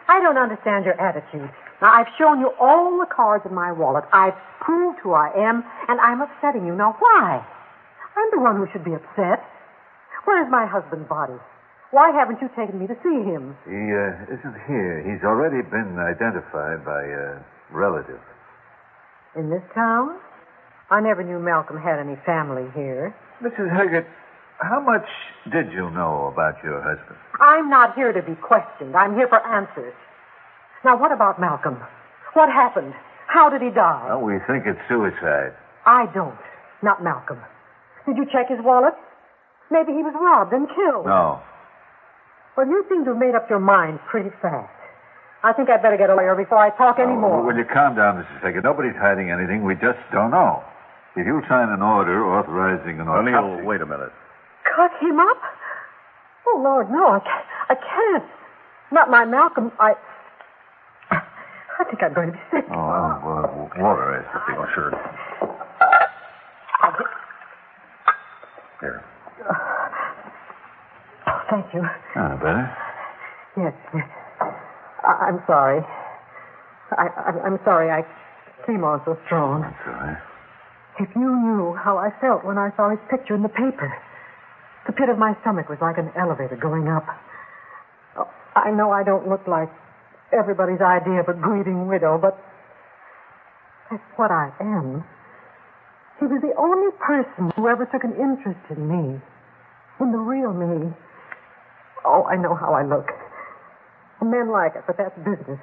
I don't understand your attitude. Now, I've shown you all the cards in my wallet. I've proved who I am, and I'm upsetting you. Now, why? I'm the one who should be upset. Where's my husband's body? Why haven't you taken me to see him? He isn't here. He's already been identified by a relative. In this town? I never knew Malcolm had any family here. Mrs. Haggett, how much did you know about your husband? I'm not here to be questioned. I'm here for answers. Now, what about Malcolm? What happened? How did he die? Well, we think it's suicide. I don't. Not Malcolm. Did you check his wallet? Maybe he was robbed and killed. No. Well, you seem to have made up your mind pretty fast. I think I'd better get a lawyer before I talk anymore. Will you calm down, Mrs. Haggett? Nobody's hiding anything. We just don't know. If you'll sign an order authorizing an autopsy... O'Neill, wait a minute. Cut him up? Oh, Lord, no, I can't. Not my Malcolm. I think I'm going to be sick. Water, I think. Oh, sure. Here. Thank you. Better? Yes. I'm sorry. I'm sorry I came on so strong. That's all right. If you knew how I felt when I saw his picture in the paper. The pit of my stomach was like an elevator going up. Oh, I know I don't look like everybody's idea of a grieving widow, but that's what I am. He was the only person who ever took an interest in me. In the real me. Oh, I know how I look. Men like it, but that's business.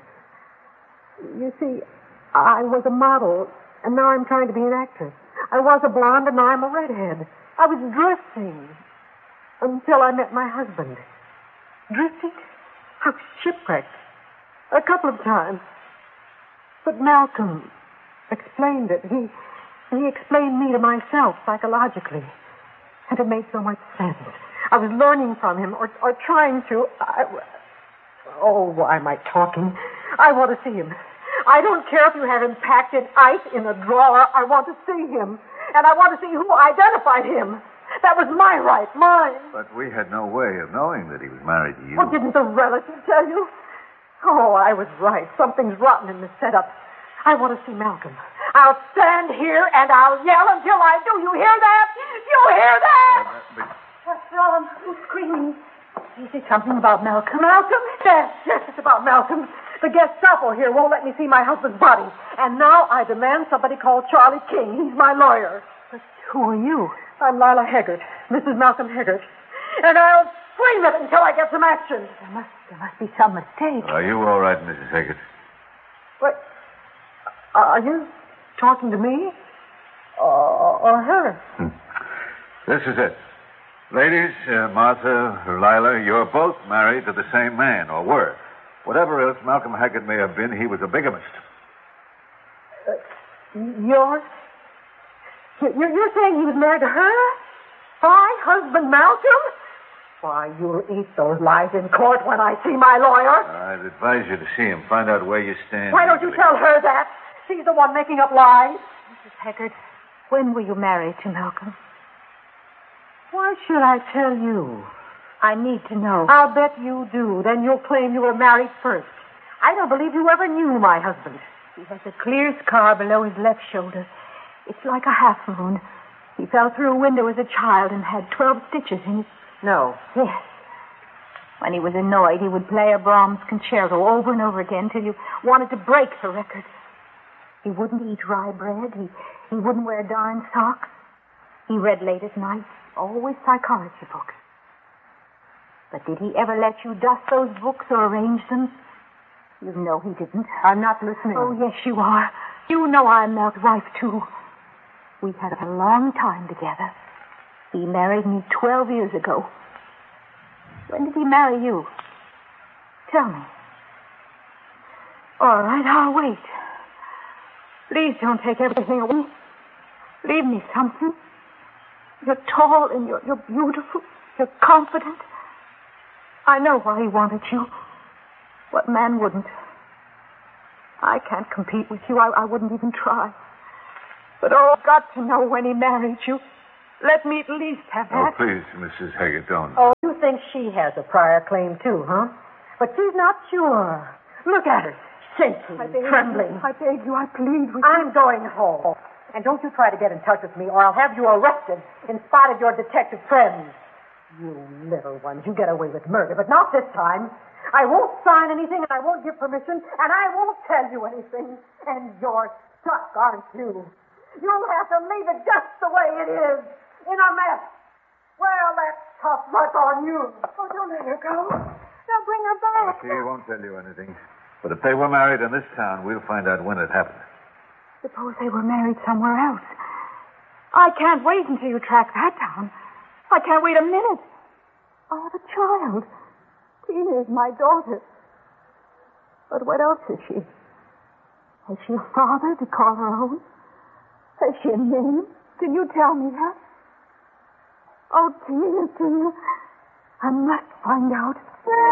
You see, I was a model, and now I'm trying to be an actress. I was a blonde, and now I'm a redhead. I was drifting until I met my husband. Drifting? I was shipwrecked. A couple of times. But Malcolm explained it. He explained me to myself psychologically. And it made so much sense. I was learning from him, or trying to. Oh, why am I talking? I want to see him. I don't care if you have him packed in ice in a drawer. I want to see him. And I want to see who identified him. That was my right, mine. But we had no way of knowing that he was married to you. Well, didn't the relative tell you? Oh, I was right. Something's rotten in the setup. I want to see Malcolm. I'll stand here and I'll yell until I do. You hear that? You hear that? What's wrong? Who's screaming? You say something about Malcolm? Malcolm? Yes, it's about Malcolm. The Gestapo here won't let me see my husband's body. And now I demand somebody call Charlie King. He's my lawyer. But who are you? I'm Lila Haggart, Mrs. Malcolm Haggart. And I'll scream it until I get some action. There must be some mistake. Are you all right, Mrs. Haggart? What? Are you talking to me? Or her? This is it. Ladies, Martha, Lila, you're both married to the same man, or were. Whatever else Malcolm Haggart may have been, he was a bigamist. You're saying he was married to her? My husband, Malcolm? Why, you'll eat those lies in court when I see my lawyer. I'd advise you to see him. Find out where you stand. Why don't you tell her that? She's the one making up lies. Mrs. Haggart, when were you married to Malcolm? Why should I tell you? I need to know. I'll bet you do. Then you'll claim you were married first. I don't believe you ever knew my husband. He has a clear scar below his left shoulder. It's like a half moon. He fell through a window as a child and had 12 stitches in his... No. Yes. When he was annoyed, he would play a Brahms concerto over and over again till you wanted to break the record. He wouldn't eat rye bread. He wouldn't wear darn socks. He read late at night, always psychology books. But did he ever let you dust those books or arrange them? You know he didn't. I'm not listening. Oh, yes, you are. You know I'm Mel's wife, too. We had a long time together. He married me 12 years ago. When did he marry you? Tell me. All right, I'll wait. Please don't take everything away. Leave me something. You're tall and you're beautiful. You're confident. I know why he wanted you. What man wouldn't? I can't compete with you. I wouldn't even try. But I've got to know when he married you. Let me at least have that. Oh, please, Mrs. Haggart, don't. Oh, you think she has a prior claim, too, huh? But she's not sure. Look at her, shaking, trembling. I beg you, I plead with you. I'm going home. And don't you try to get in touch with me, or I'll have you arrested in spite of your detective friends. You little ones, you get away with murder, but not this time. I won't sign anything, and I won't give permission, and I won't tell you anything. And you're stuck, aren't you? You'll have to leave it just the way it is, in a mess. Well, that's tough luck on you. Oh, don't let her go. They'll bring her back. She won't tell you anything. But if they were married in this town, we'll find out when it happened. Suppose they were married somewhere else. I can't wait until you track that down. I can't wait a minute. I have a child. Tina is my daughter. But what else is she? Has she a father to call her own? Has she a name? Can you tell me that? Oh, Tina, I must find out.